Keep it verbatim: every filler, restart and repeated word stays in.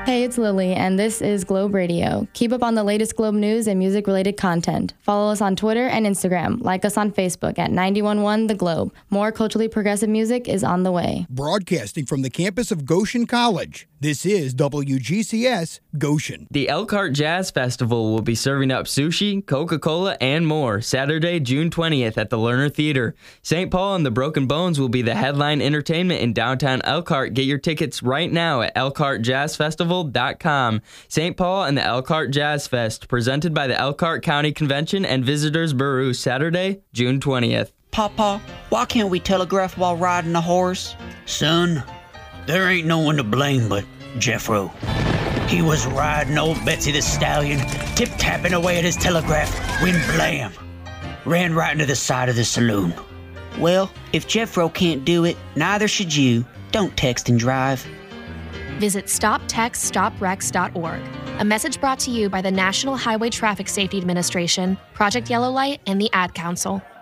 Hey, it's Lily, and this is Globe Radio. Keep up on the latest Globe news and music-related content. Follow us on Twitter and Instagram. Like us on Facebook at nine one one The Globe. More culturally progressive music is on the way. Broadcasting from the campus of Goshen College, this is W G C S Goshen. The Elkhart Jazz Festival will be serving up sushi, Coca-Cola, and more Saturday, June twentieth at the Lerner Theater. Saint Paul and the Broken Bones will be the headline entertainment in downtown Elkhart. Get your tickets right now at elkhart jazz festival dot com. Saint Paul and the Elkhart Jazz Fest, presented by the Elkhart County Convention and Visitors Bureau, Saturday, June twentieth. Papa, why can't we telegraph while riding a horse? Son, there ain't no one to blame but Jeffro. He was riding old Betsy the Stallion, tip-tapping away at his telegraph, when blam, ran right into the side of the saloon. Well, if Jeffro can't do it, neither should you. Don't text and drive. Visit stop text stop wrecks dot org. A message brought to you by the National Highway Traffic Safety Administration, Project Yellow Light, and the Ad Council.